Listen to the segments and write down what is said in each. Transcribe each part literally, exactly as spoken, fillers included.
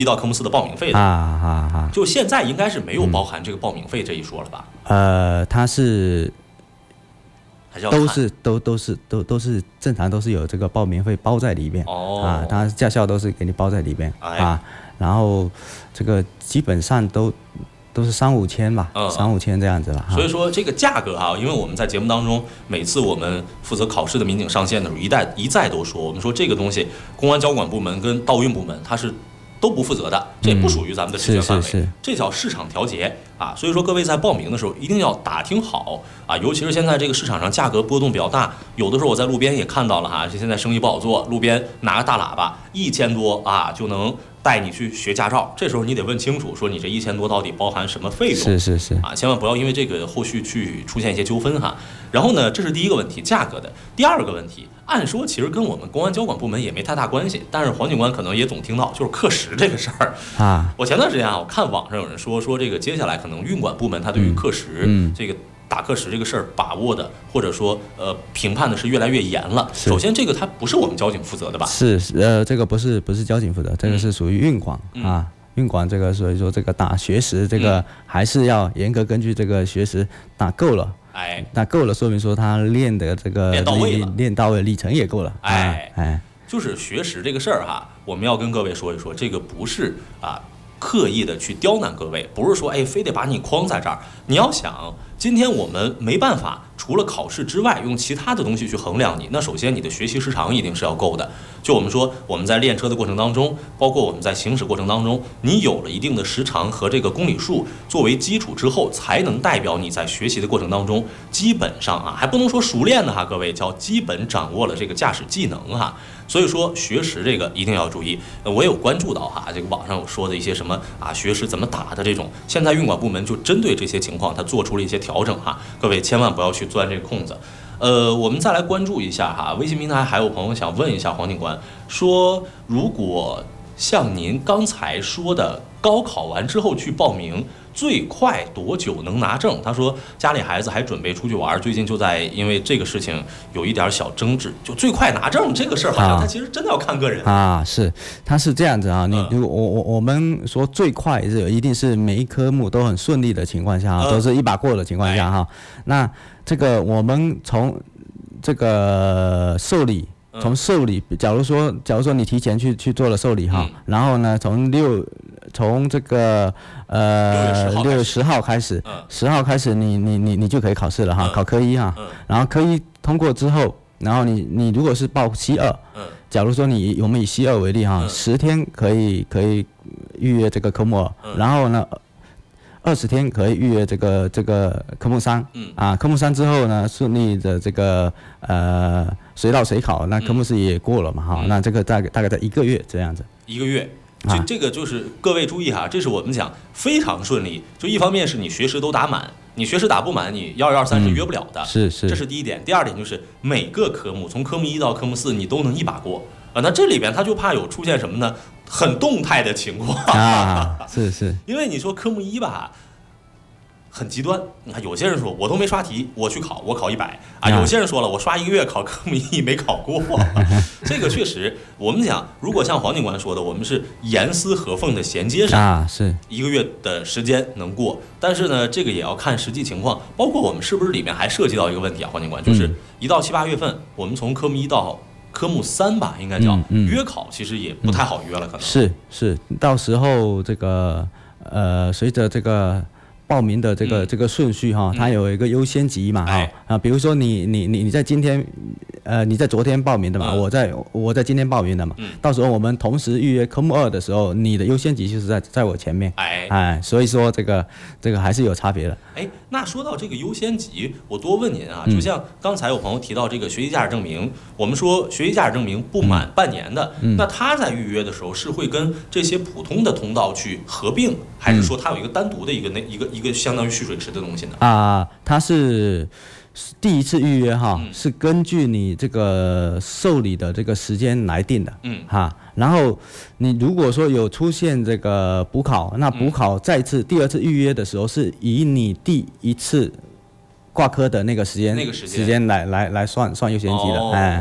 一到科目四的报名费的啊啊啊！ 就现在应该是没有包含这个报名费这一说了吧？ 嗯、呃，它是还是要都是都都是都都是正常都是有这个报名费包在里面哦啊，它驾校都是给你包在里面、 哎、 啊，然后这个基本上都。都是三五千吧， 嗯、 三五千这样子了。 所以说这个价格哈、啊，因为我们在节目当中，每次我们负责考试的民警上线的时候，一再一再都说，我们说这个东西，公安交管部门跟道运部门它是都不负责的，这也不属于咱们的职权范围， 嗯、是是是这叫市场调节啊。所以说各位在报名的时候一定要打听好啊，尤其是现在这个市场上价格波动比较大，有的时候我在路边也看到了哈，现在生意不好做，路边拿个大喇叭一千多啊就能带你去学驾照，这时候你得问清楚，说你这一千多到底包含什么费用？ 是是是啊，千万不要因为这个后续去出现一些纠纷哈。然后呢，这是第一个问题，价格的。第二个问题，按说其实跟我们公安交管部门也没太大关系，但是黄警官可能也总听到，就是课时这个事儿啊。 我前段时间啊，我看网上有人说说这个接下来可能运管部门它对于课时、嗯、这个。打课时这个事儿把握的，或者说呃评判的是越来越严了。首先，这个它不是我们交警负责的吧？ 是，呃，这个不是不是交警负责，这个是属于运管、嗯、啊。运管这个，所以说这个打学时这个还是要严格根据这个学时打够了， 哎， 打够了，说明说他练的这个练到位了， 练到位里程也够了， 哎哎， 就是学时这个事儿哈，我们要跟各位说一说，这个不是啊。刻意的去刁难各位，不是说哎非得把你框在这儿。你要想，今天我们没办法除了考试之外用其他的东西去衡量你，那首先你的学习时长一定是要够的。就我们说我们在练车的过程当中，包括我们在行驶过程当中，你有了一定的时长和这个公里数作为基础之后，才能代表你在学习的过程当中基本上啊还不能说熟练的哈，各位叫基本掌握了这个驾驶技能哈。所以说学时这个一定要注意，我也有关注到哈，这个网上有说的一些什么啊学时怎么打的这种，现在运管部门就针对这些情况，它做出了一些调整哈，各位千万不要去钻这个空子。呃，我们再来关注一下哈，微信平台还有朋友想问一下黄警官，说如果像您刚才说的，高考完之后去报名。最快多久能拿证？他说家里孩子还准备出去玩，最近就在因为这个事情有一点小争执。就最快拿证这个事儿，好像他其实真的要看个人啊, 啊。是，他是这样子啊。你嗯、 我我我们说最快是一定是每一科目都很顺利的情况下、嗯、都是一把过的情况下哈、哎。那这个我们从这个受理。从受理，假如说，假如说你提前去去做了受理哈、嗯，然后呢，从六，从这个呃六月十号开始，十、嗯、号开始你你你你就可以考试了哈、嗯，考科一哈、嗯，然后科一通过之后，然后你你如果是报西二，嗯，假如说你我们以西二为例哈，十、嗯、天可以可以预约这个科目二、嗯，然后呢。二十天可以预约这个这个科目三，嗯啊，科目三之后呢，顺利的这个呃随到随考，那科目四也过了嘛哈、嗯，那这个大概大概在一个月这样子。 一个月，这这个就是各位注意哈，这是我们讲非常顺利。就一方面是你学时都打满，你学时打不满，你幺二幺三是约不了的， 嗯、是是， 这是第一点。第二点就是每个科目从科目一到科目四你都能一把过啊，那这里边他就怕有出现什么呢？很动态的情况啊，是是， 因为你说科目一吧，很极端。你看有些人说我都没刷题，我去考，我考一百啊。有些人说了，我刷一个月考科目一没考过。这个确实，我们讲，如果像黄警官说的，我们是严丝合缝的衔接上啊，是一个月的时间能过，但是呢，这个也要看实际情况，包括我们是不是里面还涉及到一个问题啊，黄警官，就是一到七八月份，我们从科目一到科目三吧，应该叫、嗯嗯、约考，其实也不太好约了，可能、嗯、 是是，到时候这个呃，随着这个报名的这个、嗯、这个顺序哈，它有一个优先级嘛哈、哎、啊，比如说你你你你在今天呃你在昨天报名的嘛，嗯、我在我在今天报名的嘛、嗯，到时候我们同时预约科目二的时候，你的优先级就是在在我前面，哎哎，所以说这个这个还是有差别的。 哎，那说到这个优先级，我多问您啊，就像刚才有朋友提到这个学习驾驶证明，嗯、我们说学习驾驶证明不满半年的，嗯、那他在预约的时候是会跟这些普通的通道去合并，还是说它有一个单独的一个那一个一个相当于蓄水池的东西呢？ 啊，它是第一次预约哈、嗯，是根据你这个受理的这个时间来定的，嗯哈。然后你如果说有出现这个补考，那补考再次、嗯、第二次预约的时候，是以你第一次挂科的那个时间， 那个时间时间来来来算算优先级的， 哦、 哎。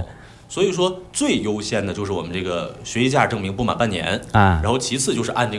所以说最优先的就是我们这个学习价证明不满半年啊， 然后其次就是按这个